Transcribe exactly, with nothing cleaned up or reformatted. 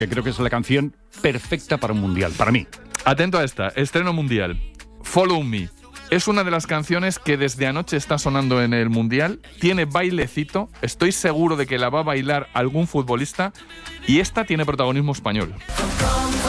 que creo que es la canción perfecta para un mundial, para mí. Atento a esta, estreno mundial. Follow Me. Es una de las canciones que desde anoche está sonando en el mundial. Tiene bailecito. Estoy seguro de que la va a bailar algún futbolista. Y esta tiene protagonismo español.